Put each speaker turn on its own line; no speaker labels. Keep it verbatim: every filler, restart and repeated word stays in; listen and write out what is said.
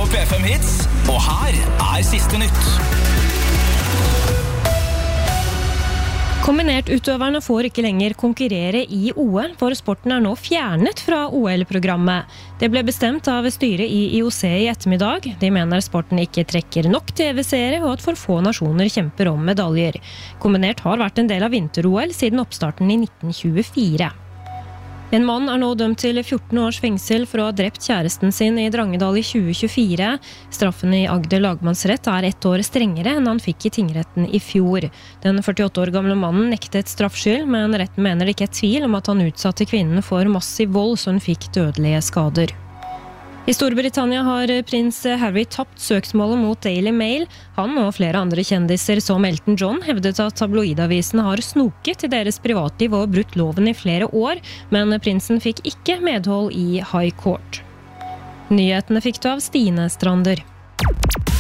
på P fem Hits, og her er siste nytt.
Kombinertutøverne får ikke lenger konkurrere i O L, for sporten er nå fjernet fra O L-programmet. Det ble bestemt av styret i I O C i ettermiddag. De mener sporten ikke trekker nok T V-seere, og at for få nasjoner kjemper om medaljer. Kombinert har vært en del av vinter-O L siden oppstarten i nitten tjuefire. En mann er nå dømt til fjorten års fengsel for å ha drept kjæresten sin i Drangedal i tjue tjuefire. Straffen i Agder lagmannsrett er ett år strengere enn han fikk i tingretten i fjor. Den førtiåtte år gamle mannen nektet straffskyld, men retten mener det ikke er tvil om at han utsatte kvinnen for massiv vold, så hun fikk dødelige skader. I Storbritannia har prins Harry tapt søksmålet mot Daily Mail. Han og flere andre kjendiser som Elton John hevdet at tabloidavisene har snoket til deres privatliv og brutt loven i flere år, men prinsen fikk ikke medhold i High Court. Nyhetene fikk du av Stine Strander.